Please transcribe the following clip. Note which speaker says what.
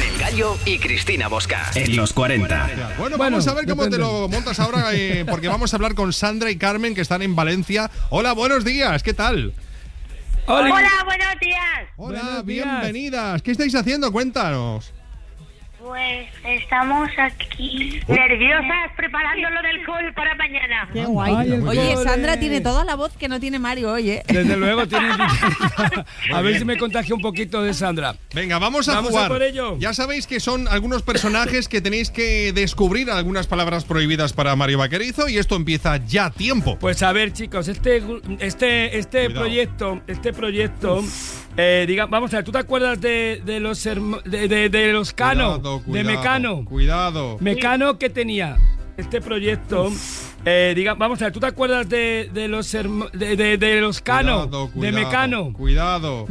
Speaker 1: con El Gallo y Cristina Bosca. En los 40.
Speaker 2: Bueno, vamos a ver cómo te lo montas ahora, porque vamos a hablar con Sandra y Carmen, que están en Valencia. Hola, buenos días, ¿qué tal?
Speaker 3: Hola, buenos días.
Speaker 2: Hola,
Speaker 4: Buenos días.
Speaker 2: bienvenidas. ¿Qué estáis haciendo? Cuéntanos.
Speaker 3: Pues estamos aquí nerviosas preparando lo del call para mañana.
Speaker 5: Qué guay.
Speaker 4: Ay, el
Speaker 5: Oye,
Speaker 4: cole.
Speaker 5: Sandra tiene toda la voz que no tiene Mario hoy, ¿eh?
Speaker 4: Desde luego tiene. A ver si me contagio un poquito de Sandra.
Speaker 2: Venga, vamos a
Speaker 4: Vamos
Speaker 2: jugar.
Speaker 4: a por ello.
Speaker 2: Ya sabéis que son algunos personajes que tenéis que descubrir algunas palabras prohibidas para Mario Vaquerizo y esto empieza ya. Tiempo.
Speaker 4: Pues a ver, chicos, este proyecto, vamos a ver, ¿tú te acuerdas de los Cano? De Mecano.
Speaker 2: Cuidado.
Speaker 4: Mecano que tenía este proyecto, vamos a ver, ¿tú te acuerdas de los Cano?
Speaker 2: Cuidado,
Speaker 4: De Mecano.
Speaker 2: Cuidado.